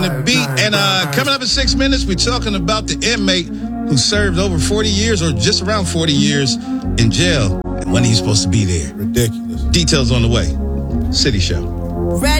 driving the beat. And coming up in 6 minutes, we're talking about the inmate who served over 40 years or just around 40 years in jail. And when he's supposed to be there. Ridiculous. Details on the way. City Show. Ready?